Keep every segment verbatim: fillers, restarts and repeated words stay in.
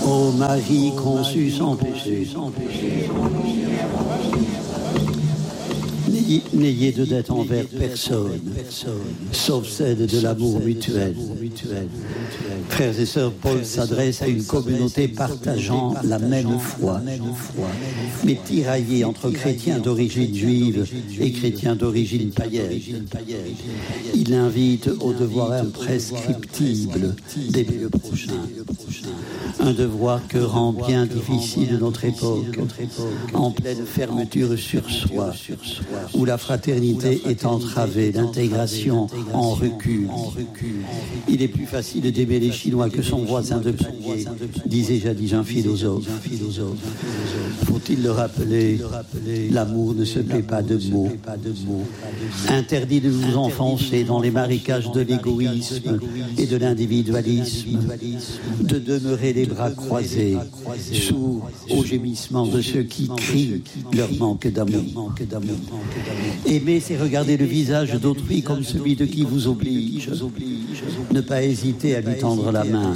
Ô Marie conçue sans péché, sans péché, n'ayez, n'ayez de dette envers personne, sauf celle de l'amour mutuel. Frères et sœurs, Paul s'adresse à une communauté partageant la même foi, mais tiraillée entre chrétiens d'origine juive et chrétiens d'origine païenne. Il invite au devoir imprescriptible d'aimer le prochain. Un devoir que rend bien difficile notre époque, en pleine fermeture sur soi, où la fraternité est entravée, l'intégration en recul. Il est plus facile d'aimer les Chinois que son voisin de palier, disait jadis un philosophe. Faut-il le rappeler, l'amour ne se paie pas de mots. Interdit de vous enfoncer dans les marécages de l'égoïsme et de l'individualisme, de demeurer les bras croisés, sourds aux gémissements de ceux qui crient leur manque d'amour. Aimer, c'est regarder le visage d'autrui comme celui de qui vous oblige. Ne pas hésiter à lui tendre la main.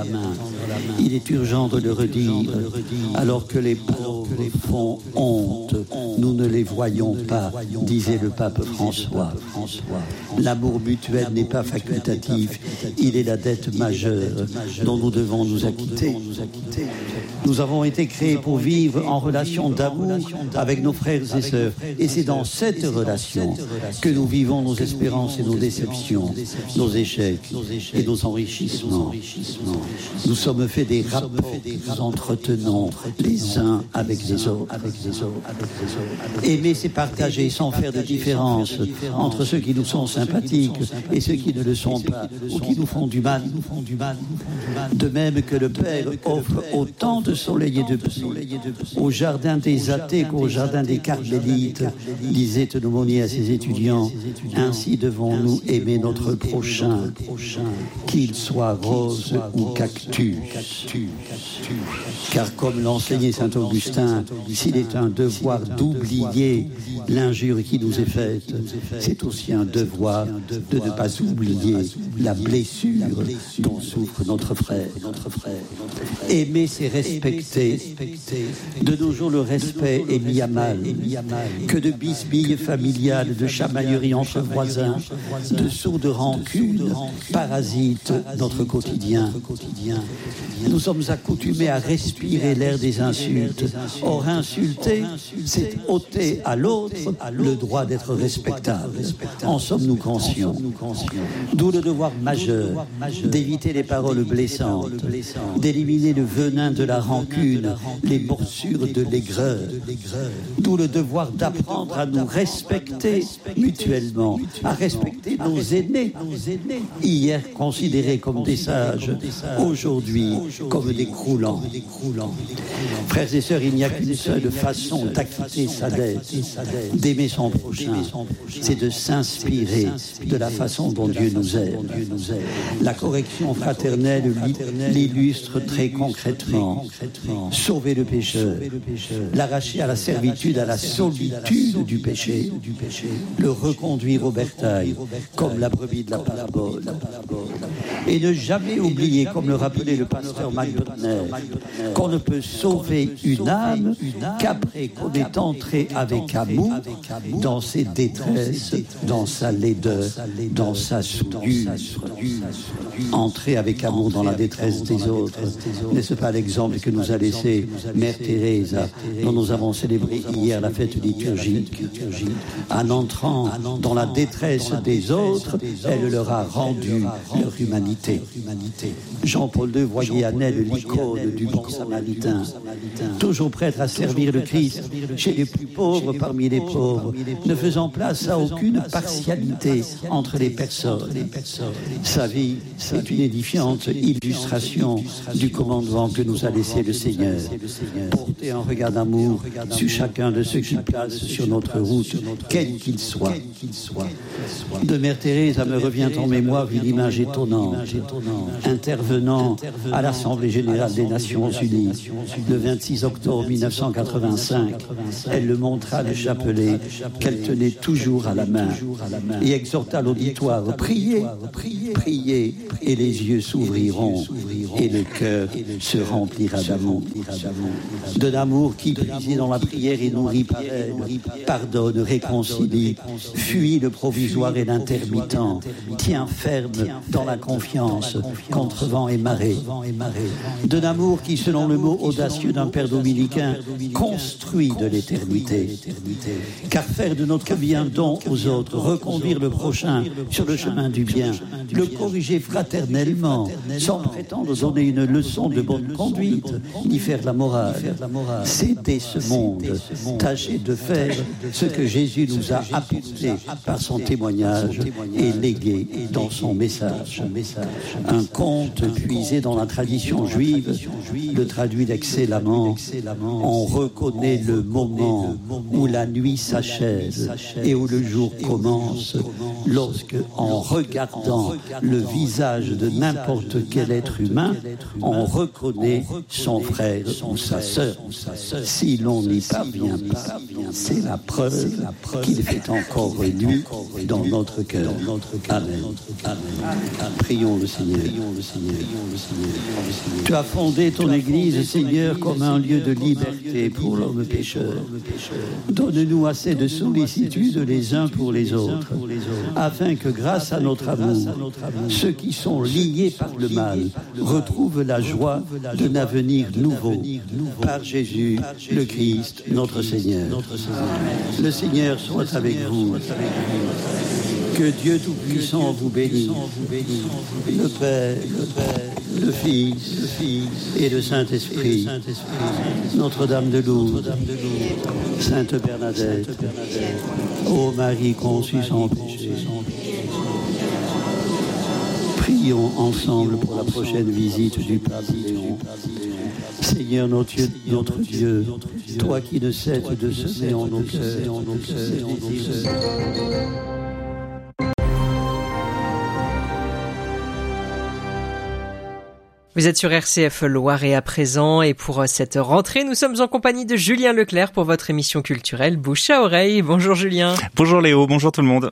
Il est urgent de le redire, alors que les pauvres font honte. Nous ne les voyons pas, disait le pape François. L'amour mutuel n'est pas facultatif, il est la dette majeure dont nous devons nous acquitter. Nous avons été créés pour vivre en relation d'amour avec nos frères et sœurs, et c'est dans cette relation que nous vivons nos espérances et nos déceptions, nos échecs et nos enrichissements. Nous sommes faits des rapports que nous entretenons les uns avec les autres. Aimer, c'est partager sans faire de différence entre ceux qui nous sont sympathiques et ceux qui ne le sont pas, ou qui nous font du mal. De même que le Père offre autant de soleil et de pluie au jardin des athées qu'au jardin des carmélites, disait un aumônier à ses étudiants. Ainsi devons-nous aimer notre prochain, qu'il soit rose ou cactus. Car comme l'enseignait saint Augustin, s'il est un devoir d'oublier l'injure qui nous est faite, c'est aussi un devoir de ne pas oublier la blessure dont souffre notre frère. Aimer, c'est respecter. De nos jours, le respect est mis à mal. Que de bisbilles familiales, de chamailleries entre voisins, de sourdes rancunes parasitent notre quotidien. Nous sommes accoutumés à respirer l'air des insultes. Or, insulter, c'est ôter à l'autre le droit d'être respectable. En sommes-nous conscients? D'où le devoir majeur d'éviter les paroles blessantes, d'éliminer le venin de la rancune, les morsures de l'aigreur. D'où le devoir d'apprendre à nous respecter mutuellement, à respecter nos aînés, hier considérés comme des sages, aujourd'hui comme des croulants. Frères et sœurs, il n'y a qu'une seule façon d'acquitter sa dette, d'aimer son prochain, c'est de s'inspirer de la façon dont Dieu nous aime. La correction fraternelle l'illustre très concrètement. Sauver le pécheur, l'arracher à la servitude, à la solitude du péché, le reconduire au bercail, comme la brebis de la parabole. Et ne jamais oublier, comme le rappelait le pasteur McDonner, qu'on ne peut sauver une âme qu'après qu'on est entré avec amour dans ses détresses, dans sa laideur, dans sa souillure. Entrer avec amour dans la détresse des autres, n'est-ce pas l'exemple que nous a laissé Mère Teresa, dont nous avons célébré hier la fête liturgique? En entrant dans la détresse des autres, elle leur a rendu leur humanité. Jean-Paul deux voyait en elle l'icône du bon samaritain, toujours prêtre à servir le Christ chez les plus pauvres parmi les pauvres, ne faisant place à aucune partialité entre les personnes. Sa vie est une édifiante illustration du commandement que nous a laissé le Seigneur. Porter un regard d'amour sur chacun de ceux qui passent sur notre route, quel qu'il soit. De Mère Teresa me revient en mémoire une image étonnante. Intervenant à l'Assemblée Générale des Nations Unies le vingt-six octobre mille neuf cent quatre-vingt-cinq, elle le montra le chapelet qu'elle tenait toujours à la main et exhorta l'auditoire: priez, priez, et les yeux s'ouvriront. et le cœur se remplira d'amour. De l'amour qui, puisé dans la prière et nourri par elle, pardonne, réconcilie, fuit le provisoire et l'intermittent, tient ferme dans la confiance contre vent et marée. De l'amour qui, selon le mot audacieux d'un père dominicain, construit de l'éternité. Car faire de notre bien don aux autres, reconduire le prochain sur le chemin du bien, le corriger fraternellement, sans prétendre donner une leçon de bonne conduite, ni faire la morale, céder ce monde, tâcher de faire ce que Jésus nous a apporté par son témoignage et légué dans son message. Un conte puisé dans la tradition juive le traduit excellemment. On reconnaît le moment où la nuit s'achève et où le jour commence, lorsque, en regardant le visage de n'importe quel être humain, on reconnaît son frère ou sa sœur. Si l'on n'y parvient pas, c'est la preuve qu'il fait encore nuit dans notre cœur. Amen. Prions le Seigneur. Tu as fondé ton Église, Seigneur, comme un lieu de liberté pour l'homme pécheur. Donne-nous assez de sollicitude les uns pour les autres, afin que, grâce à notre amour, ceux qui sont liés par le mal retrouvent la joie d'un avenir nouveau, par Jésus, le Christ, notre Seigneur. Le Seigneur soit avec vous. Que Dieu Tout-Puissant vous bénisse, le Père, le Fils et le Saint-Esprit. Notre-Dame de Lourdes, Sainte Bernadette, ô Marie conçue sans péché. Prions ensemble pour la prochaine visite du Pape Léon. Seigneur notre Dieu, notre Dieu, toi qui ne cesses de semer en nos cœurs, Vous êtes sur R C F Loiret à présent et pour cette rentrée, nous sommes en compagnie de Julien Leclerc pour votre émission culturelle Bouche à oreille. Bonjour Julien. Bonjour Léo, bonjour tout le monde.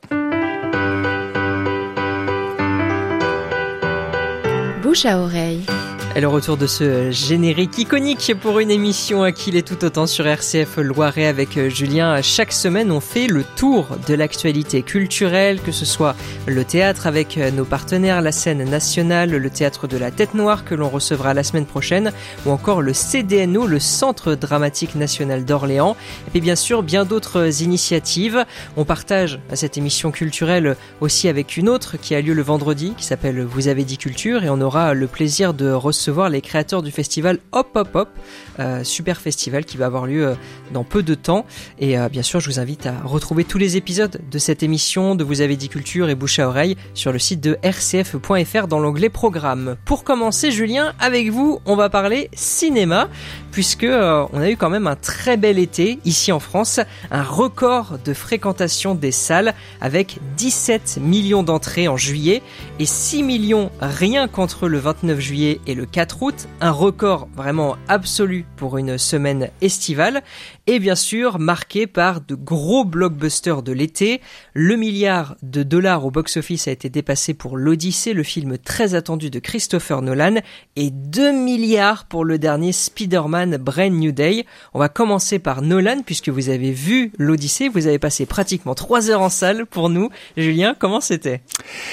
Bouche à oreille. Et le retour de ce générique iconique pour une émission qu'il est tout autant sur R C F Loiret avec Julien. Chaque semaine, on fait le tour de l'actualité culturelle, que ce soit le théâtre avec nos partenaires, la scène nationale, le théâtre de la Tête Noire que l'on recevra la semaine prochaine, ou encore le C D N O, le Centre Dramatique National d'Orléans. Et puis bien sûr, bien d'autres initiatives. On partage cette émission culturelle aussi avec une autre qui a lieu le vendredi, qui s'appelle Vous avez dit culture, et on aura le plaisir de recevoir recevoir les créateurs du festival Hop Hop Hop, euh, super festival qui va avoir lieu euh, dans peu de temps. Et euh, bien sûr, je vous invite à retrouver tous les épisodes de cette émission de Vous avez dit culture et Bouche à oreille sur le site de r c f point f r dans l'onglet programme. Pour commencer, Julien, avec vous, on va parler cinéma, puisque euh, on a eu quand même un très bel été ici en France, un record de fréquentation des salles avec dix-sept millions d'entrées en juillet et six millions rien qu'entre le vingt-neuf juillet et le quatre août, un record vraiment absolu pour une semaine estivale, et bien sûr marqué par de gros blockbusters de l'été. Le milliard de dollars au box-office a été dépassé pour l'Odyssée, le film très attendu de Christopher Nolan, et deux milliards pour le dernier Spider-Man Brand New Day. On va commencer par Nolan, puisque vous avez vu l'Odyssée, vous avez passé pratiquement trois heures en salle pour nous. Julien, comment c'était ?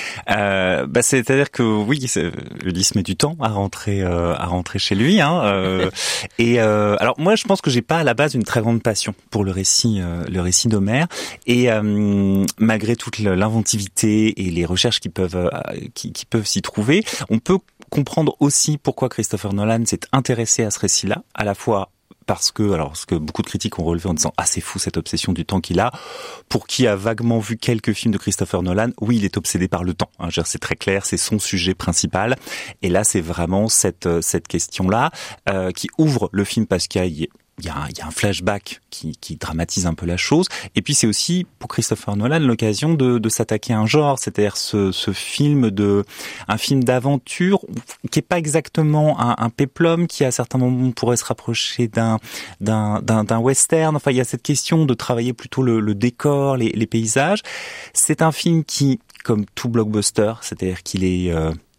euh, bah C'est-à-dire que oui, l'Odyssée met du temps à rentrer Euh, à rentrer chez lui, hein, euh, et euh, alors moi je pense que j'ai pas à la base une très grande passion pour le récit, euh, le récit d'Homère, et euh, malgré toute l'inventivité et les recherches qui peuvent euh, qui, qui peuvent s'y trouver, on peut comprendre aussi pourquoi Christopher Nolan s'est intéressé à ce récit-là, à la fois parce que, alors, ce que beaucoup de critiques ont relevé en disant « Ah, c'est fou cette obsession du temps qu'il a ». Pour qui a vaguement vu quelques films de Christopher Nolan, oui, il est obsédé par le temps. Hein, c'est très clair, c'est son sujet principal. Et là, c'est vraiment cette cette question-là euh, qui ouvre le film parce qu'il y a Il y, a un, il y a un flashback qui, qui dramatise un peu la chose. Et puis c'est aussi pour Christopher Nolan l'occasion de, de s'attaquer à un genre, c'est-à-dire ce, ce film de, un film d'aventure qui est pas exactement un, un péplum, qui à certains moments pourrait se rapprocher d'un, d'un, d'un, d'un western. Enfin, il y a cette question de travailler plutôt le, le décor, les, les paysages. C'est un film qui, comme tout blockbuster, c'est-à-dire qu'il est euh,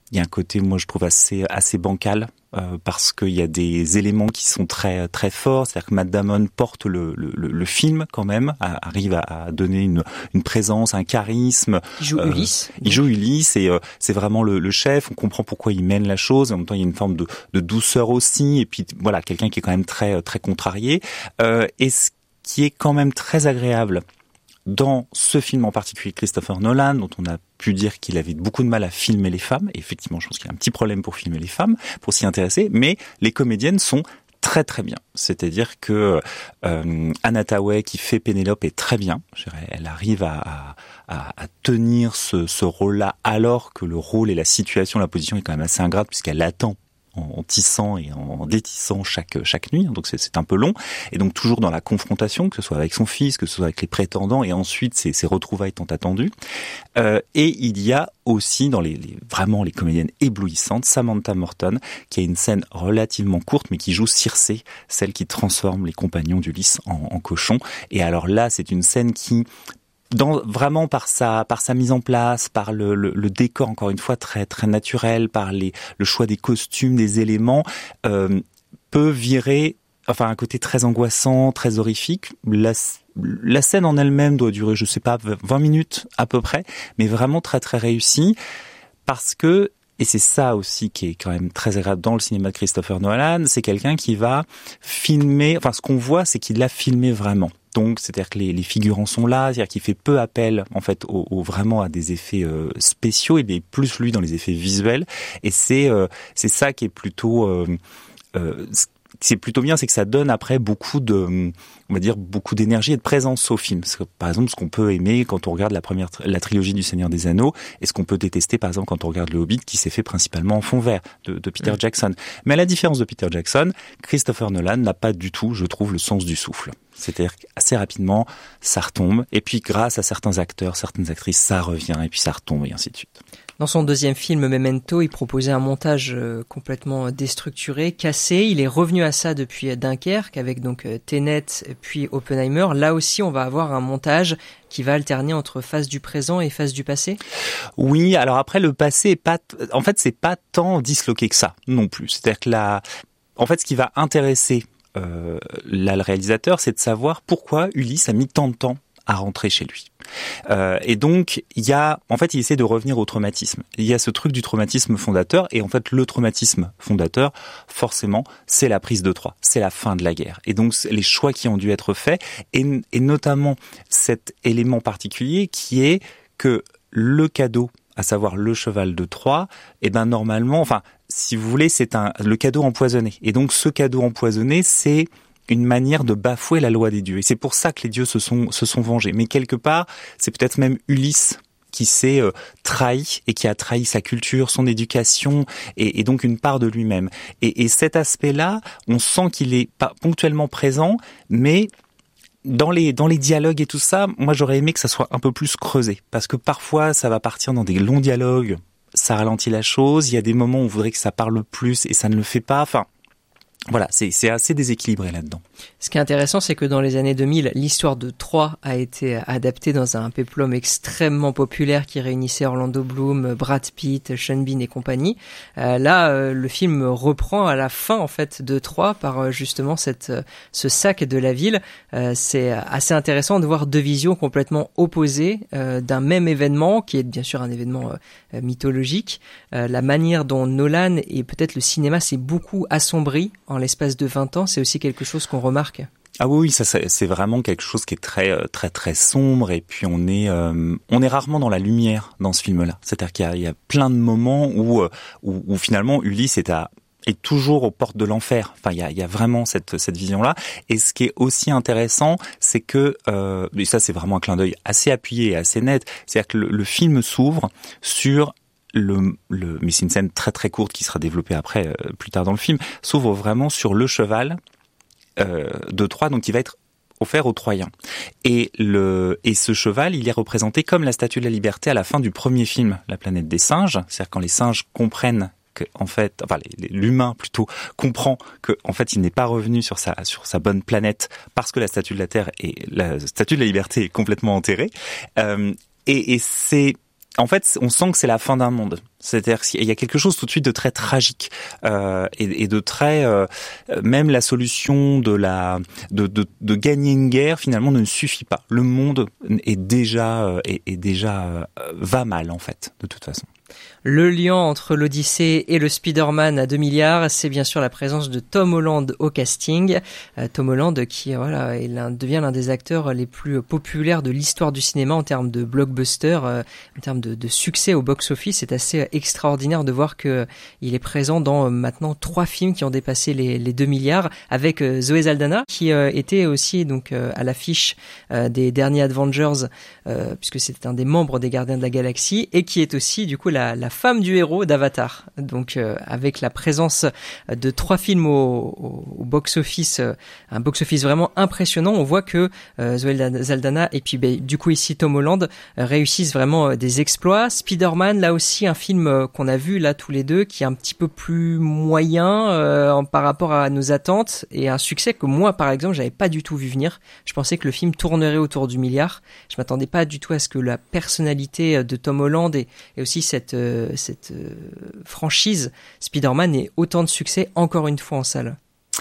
Il y a un côté, moi je trouve assez assez bancal. Euh, parce qu'il y a des éléments qui sont très très forts, c'est-à-dire que Matt Damon porte le le, le film quand même, à, arrive à, à donner une une présence, un charisme. Il joue euh, Ulysse. Il joue Ulysse et euh, c'est vraiment le, le chef. On comprend pourquoi il mène la chose. En même temps, il y a une forme de, de douceur aussi. Et puis voilà, quelqu'un qui est quand même très très contrarié. Euh, et ce qui est quand même très agréable dans ce film en particulier, Christopher Nolan, dont on a pu dire qu'il avait beaucoup de mal à filmer les femmes, et effectivement, je pense qu'il y a un petit problème pour filmer les femmes, pour s'y intéresser, mais les comédiennes sont très très bien. C'est-à-dire que euh, Anne Hathaway, qui fait Pénélope, est très bien. Je dirais, elle arrive à, à, à tenir ce, ce rôle-là, alors que le rôle et la situation, la position est quand même assez ingrate, puisqu'elle attend en tissant et en détissant chaque chaque nuit, donc c'est, c'est un peu long, et donc toujours dans la confrontation, que ce soit avec son fils, que ce soit avec les prétendants, et ensuite ces, ces retrouvailles tant attendues. Euh, et il y a aussi dans les, les vraiment les comédiennes éblouissantes, Samantha Morton, qui a une scène relativement courte, mais qui joue Circé, celle qui transforme les compagnons d'Ulysse en, en cochons. Et alors là, c'est une scène qui Dans, vraiment par sa par sa mise en place, par le, le, le décor encore une fois très très naturel, par les le choix des costumes, des éléments, euh, peut virer, enfin un côté très angoissant, très horrifique. La, la scène en elle-même doit durer, je sais pas, vingt minutes à peu près, mais vraiment très très réussie parce que, et c'est ça aussi qui est quand même très agréable dans le cinéma de Christopher Nolan, c'est quelqu'un qui va filmer, enfin ce qu'on voit c'est qu'il l'a filmé vraiment. Donc, c'est-à-dire que les, les figurants sont là, c'est-à-dire qu'il fait peu appel, en fait, au, au vraiment à des effets euh, spéciaux. Il est plus lui dans les effets visuels, et c'est euh, c'est ça qui est plutôt euh, euh, c'est plutôt bien, c'est que ça donne après beaucoup de, on va dire, beaucoup d'énergie et de présence au film. Parce que, par exemple, ce qu'on peut aimer quand on regarde la première, la trilogie du Seigneur des Anneaux, et ce qu'on peut détester, par exemple, quand on regarde Le Hobbit, qui s'est fait principalement en fond vert de, de Peter mmh. Jackson. Mais à la différence de Peter Jackson, Christopher Nolan n'a pas du tout, je trouve, le sens du souffle. C'est-à-dire qu'assez rapidement, ça retombe. Et puis, grâce à certains acteurs, certaines actrices, ça revient, et puis ça retombe, et ainsi de suite. Dans son deuxième film, Memento, il proposait un montage complètement déstructuré, cassé. Il est revenu à ça depuis Dunkerque, avec donc Tenet puis Oppenheimer. Là aussi, on va avoir un montage qui va alterner entre phase du présent et phase du passé. Oui, alors après, le passé est pas, en fait, c'est pas tant disloqué que ça, non plus. C'est-à-dire que là, en fait, ce qui va intéresser euh, là, le réalisateur, c'est de savoir pourquoi Ulysse a mis tant de temps à rentrer chez lui. Euh, et donc, il y a, en fait, il essaie de revenir au traumatisme. Il y a ce truc du traumatisme fondateur, et en fait, le traumatisme fondateur, forcément, c'est la prise de Troie, c'est la fin de la guerre. Et donc, les choix qui ont dû être faits, et, et notamment cet élément particulier qui est que le cadeau, à savoir le cheval de Troie, eh ben normalement, enfin, si vous voulez, c'est un le cadeau empoisonné. Et donc, ce cadeau empoisonné, c'est une manière de bafouer la loi des dieux. Et c'est pour ça que les dieux se sont, se sont vengés. Mais quelque part, c'est peut-être même Ulysse qui s'est euh, trahi et qui a trahi sa culture, son éducation et, et donc une part de lui-même. Et, et cet aspect-là, on sent qu'il est pas ponctuellement présent, mais dans les, dans les dialogues et tout ça, moi j'aurais aimé que ça soit un peu plus creusé. Parce que parfois, ça va partir dans des longs dialogues, ça ralentit la chose. Il y a des moments où on voudrait que ça parle plus et ça ne le fait pas. Enfin, voilà, c'est, c'est assez déséquilibré là-dedans. Ce qui est intéressant, c'est que dans les années deux mille, l'histoire de Troie a été adaptée dans un péplum extrêmement populaire qui réunissait Orlando Bloom, Brad Pitt, Sean Bean et compagnie. Euh, là, euh, le film reprend à la fin en fait de Troie par euh, justement cette, euh, ce sac de la ville. Euh, c'est assez intéressant de voir deux visions complètement opposées euh, d'un même événement, qui est bien sûr un événement euh, mythologique. Euh, la manière dont Nolan et peut-être le cinéma s'est beaucoup assombri en l'espace de vingt ans, c'est aussi quelque chose qu'on remarque. Ah oui, ça c'est vraiment quelque chose qui est très très très sombre, et puis on est euh, on est rarement dans la lumière dans ce film-là. C'est-à-dire qu'il y a, il y a plein de moments où où, où finalement Ulysse est à est toujours aux portes de l'enfer. Enfin, il y a, il y a vraiment cette cette vision-là. Et ce qui est aussi intéressant, c'est que euh, et ça c'est vraiment un clin d'œil assez appuyé et assez net. C'est-à-dire que le, le film s'ouvre sur Le, le, mais c'est une scène très très courte qui sera développée après, euh, plus tard dans le film, s'ouvre vraiment sur le cheval euh, de Troie, donc qui va être offert aux Troyens. Et le et ce cheval, il est représenté comme la Statue de la Liberté à la fin du premier film, La Planète des Singes, c'est-à-dire quand les singes comprennent que en fait, enfin les, les, l'humain plutôt comprend que en fait il n'est pas revenu sur sa sur sa bonne planète parce que la Statue de la Terre et la Statue de la Liberté est complètement enterrée. Euh, et, et c'est En fait, on sent que c'est la fin d'un monde. C'est-à-dire qu'il y a quelque chose tout de suite de très tragique euh, et, et de très euh, même la solution de la de, de de gagner une guerre finalement ne suffit pas. Le monde est déjà est, est déjà euh, va mal en fait de toute façon. Le lien entre l'Odyssée et le Spider-Man à deux milliards, c'est bien sûr la présence de Tom Holland au casting. Euh, Tom Holland qui voilà, est l'un, devient l'un des acteurs les plus populaires de l'histoire du cinéma en termes de blockbuster, euh, en termes de, de succès au box-office. C'est assez extraordinaire de voir que il est présent dans euh, maintenant trois films qui ont dépassé les, les deux milliards, avec euh, Zoé Saldana qui euh, était aussi donc euh, à l'affiche euh, des derniers Avengers, euh, puisque c'était un des membres des Gardiens de la Galaxie, et qui est aussi du coup la, la femme du héros d'Avatar. Donc euh, avec la présence de trois films au, au, au box-office, euh, un box-office vraiment impressionnant, on voit que euh, Zoé Saldana et puis bah, du coup ici Tom Holland euh, réussissent vraiment euh, des exploits. Spider-Man, là aussi un film euh, qu'on a vu là tous les deux, qui est un petit peu plus moyen euh, en, par rapport à nos attentes, et un succès que moi par exemple j'avais pas du tout vu venir. Je pensais que le film tournerait autour du milliard. Je m'attendais pas du tout à ce que la personnalité de Tom Holland et, et aussi cette euh, cette euh, franchise Spider-Man ait autant de succès encore une fois en salle.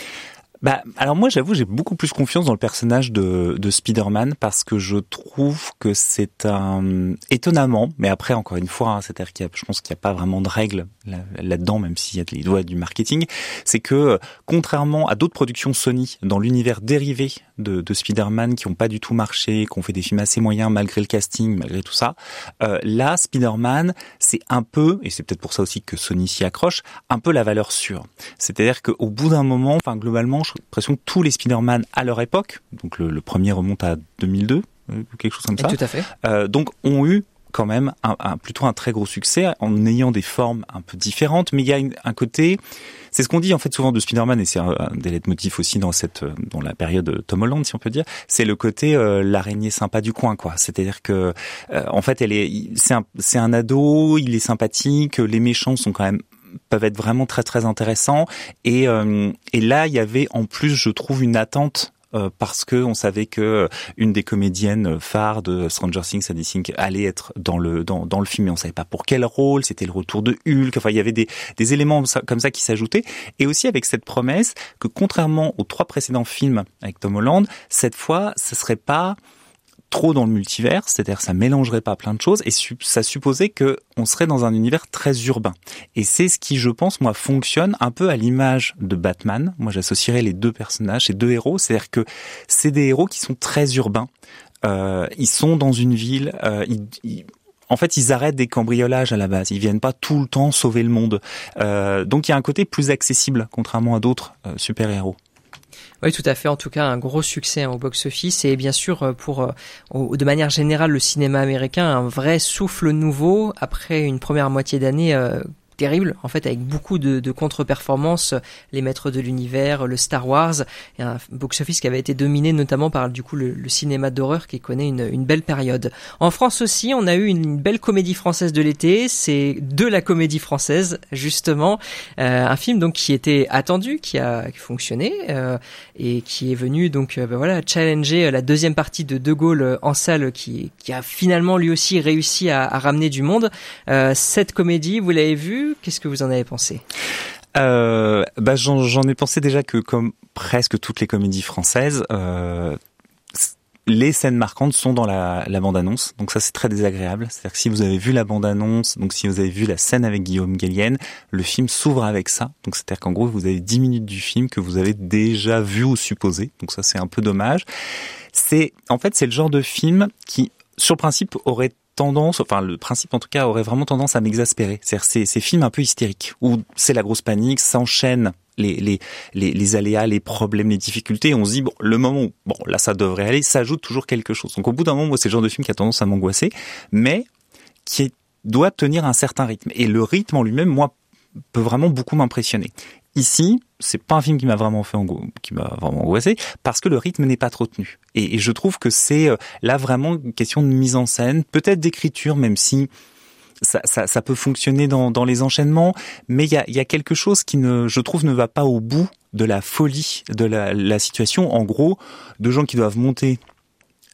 Bah, alors moi, j'avoue, j'ai beaucoup plus confiance dans le personnage de, de Spider-Man parce que je trouve que c'est un étonnamment, mais après encore une fois, hein, c'est-à-dire qu'il y a, je pense qu'il n'y a pas vraiment de règles là, là-dedans, même s'il y a les doigts du marketing. C'est que contrairement à d'autres productions Sony dans l'univers dérivé de, de Spider-Man qui ont pas du tout marché, qui ont fait des films assez moyens malgré le casting, malgré tout ça, euh, là, Spider-Man, c'est un peu, et c'est peut-être pour ça aussi que Sony s'y accroche, un peu la valeur sûre. C'est-à-dire qu'au bout d'un moment, enfin globalement, j'ai l'impression que tous les Spider-Man à leur époque, donc le, le premier remonte à deux mille deux, euh, quelque chose comme ça. Et tout à fait. Euh, donc ont eu quand même un, un, plutôt un très gros succès en ayant des formes un peu différentes, mais il y a une, un côté, c'est ce qu'on dit en fait souvent de Spider-Man, et c'est un, un des leitmotifs aussi dans cette dans la période de Tom Holland, si on peut dire, c'est le côté euh, l'araignée sympa du coin, quoi. C'est-à-dire que euh, en fait elle est, c'est un c'est un ado, il est sympathique, les méchants sont quand même peuvent être vraiment très très intéressants, et euh, et là il y avait en plus, je trouve, une attente. Euh, parce que on savait que euh, une des comédiennes phares de Stranger Things, Sadie Sink, allait être dans le dans dans le film, mais on savait pas pour quel rôle. C'était le retour de Hulk. Enfin, il y avait des des éléments comme ça qui s'ajoutaient, et aussi avec cette promesse que contrairement aux trois précédents films avec Tom Holland, cette fois, ce serait pas trop dans le multivers, c'est-à-dire ça mélangerait pas plein de choses, et su- ça supposait que on serait dans un univers très urbain. Et c'est ce qui, je pense, moi, fonctionne un peu à l'image de Batman. Moi, j'associerais les deux personnages, ces deux héros, c'est-à-dire que c'est des héros qui sont très urbains. Euh, ils sont dans une ville, euh, ils, ils En fait, ils arrêtent des cambriolages à la base. Ils viennent pas tout le temps sauver le monde. Euh, donc, il y a un côté plus accessible, contrairement à d'autres euh, super-héros. Oui, tout à fait. En tout cas, un gros succès hein, au box-office, et bien sûr pour euh, de manière générale le cinéma américain, un vrai souffle nouveau après une première moitié d'année euh, terrible, en fait, avec beaucoup de, de contre-performances, les maîtres de l'univers, le Star Wars, et un box-office qui avait été dominé notamment par du coup le, le cinéma d'horreur qui connaît une, une belle période. En France aussi, on a eu une, une belle comédie française de l'été, c'est de la comédie française justement, euh, un film donc qui était attendu, qui a fonctionné euh, et qui est venu donc euh, ben voilà challenger la deuxième partie de De Gaulle en salle, qui, qui a finalement lui aussi réussi à, à ramener du monde. Euh, cette comédie, vous l'avez vue? Qu'est-ce que vous en avez pensé? Euh, bah j'en, j'en ai pensé déjà que comme presque toutes les comédies françaises, euh, les scènes marquantes sont dans la, la bande-annonce. Donc ça, c'est très désagréable. C'est-à-dire que si vous avez vu la bande-annonce, donc si vous avez vu la scène avec Guillaume Gallienne, le film s'ouvre avec ça. Donc c'est-à-dire qu'en gros, vous avez dix minutes du film que vous avez déjà vu ou supposé. Donc ça, c'est un peu dommage. C'est, en fait, c'est le genre de film qui, sur le principe, aurait tendance, enfin le principe en tout cas aurait vraiment tendance à m'exaspérer. C'est-à-dire ces, ces films un peu hystériques où c'est la grosse panique, s'enchaînent les, les les les aléas, les problèmes, les difficultés, et on se dit bon, le moment où bon là ça devrait aller, ça ajoute toujours quelque chose. Donc au bout d'un moment, moi c'est le genre de film qui a tendance à m'angoisser, mais qui est, doit tenir un certain rythme. Et le rythme en lui-même, moi, peut vraiment beaucoup m'impressionner. Ici, c'est pas un film qui m'a vraiment fait ango- qui m'a vraiment angoissé, parce que le rythme n'est pas trop tenu. Et, et je trouve que c'est euh, là vraiment une question de mise en scène, peut-être d'écriture, même si ça, ça, ça peut fonctionner dans, dans les enchaînements, mais il y a, il y a quelque chose qui ne, je trouve, ne va pas au bout de la folie de la, la situation. En gros, deux gens qui doivent monter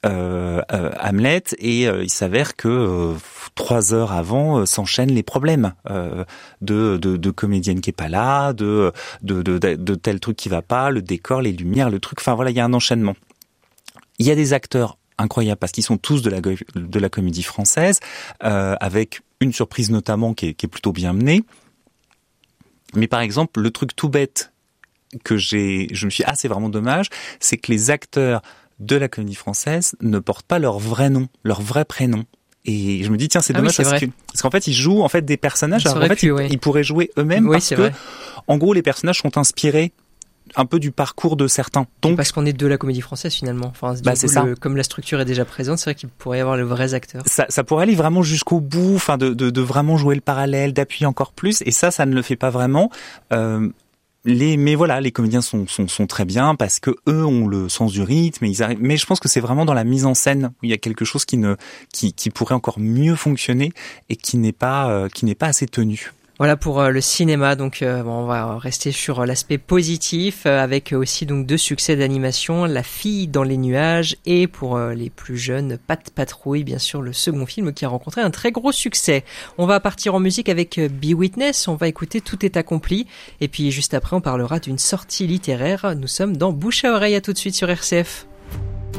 euh, euh, Hamlet, et euh, il s'avère que euh, trois heures avant euh, s'enchaînent les problèmes euh, de, de de comédienne qui est pas là, de de de, de, de tel truc qui va pas, le décor, les lumières, le truc. Enfin voilà, il y a un enchaînement. Il y a des acteurs incroyables parce qu'ils sont tous de la de la comédie française, euh, avec une surprise notamment qui est, qui est plutôt bien menée. Mais par exemple, le truc tout bête que j'ai, je me suis dit, ah, c'est vraiment dommage, c'est que les acteurs de la comédie française ne portent pas leur vrai nom, leur vrai prénom. Et je me dis, tiens, c'est ah dommage oui, c'est parce, que, parce qu'en fait, ils jouent en fait des personnages. Alors en fait, pu, ils, ouais. ils pourraient jouer eux-mêmes oui, parce que, vrai. en gros, les personnages sont inspirés un peu du parcours de certains. Donc, parce qu'on est de la comédie française finalement. Enfin, bah, coup, c'est ça. Le, comme la structure est déjà présente, c'est vrai qu'il pourrait y avoir les vrais acteurs. Ça, ça pourrait aller vraiment jusqu'au bout, enfin, de, de, de vraiment jouer le parallèle, d'appuyer encore plus. Et ça, ça ne le fait pas vraiment. Euh, Les, mais voilà, les comédiens sont, sont, sont très bien parce que eux ont le sens du rythme et ils arrivent. Mais je pense que c'est vraiment dans la mise en scène où il y a quelque chose qui ne, qui, qui pourrait encore mieux fonctionner et qui n'est pas, euh, qui n'est pas assez tenu. Voilà pour euh, le cinéma. Donc, euh, bon, on va rester sur euh, l'aspect positif euh, avec aussi donc deux succès d'animation, La Fille dans les nuages et pour euh, les plus jeunes, Pat' Patrouille, bien sûr le second film qui a rencontré un très gros succès. On va partir en musique avec euh, Be Witness. On va écouter Tout est accompli et puis juste après on parlera d'une sortie littéraire. Nous sommes dans Bouche à oreille. À tout de suite sur R C F.